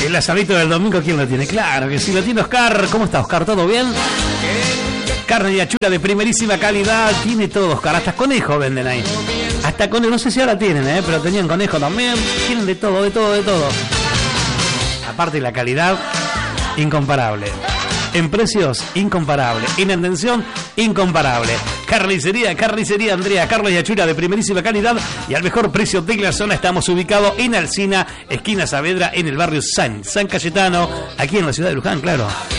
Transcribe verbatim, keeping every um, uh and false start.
El asadito del domingo, ¿quién lo tiene? Claro que sí, lo tiene Oscar. ¿Cómo está, Oscar? ¿Todo bien? Carne de achura de primerísima calidad. Tiene todo, Oscar. Hasta conejo venden ahí. Hasta conejo. No sé si ahora tienen, ¿eh? Pero tenían conejo también. Tienen de todo, de todo, de todo. Aparte, la calidad, incomparable. En precios, incomparable. En atención, incomparable. Carnicería, carnicería Andrea, carne y achura de primerísima calidad y al mejor precio de la zona. Estamos ubicados en Alsina, esquina Saavedra, en el barrio San, San Cayetano, aquí en la ciudad de Luján, claro.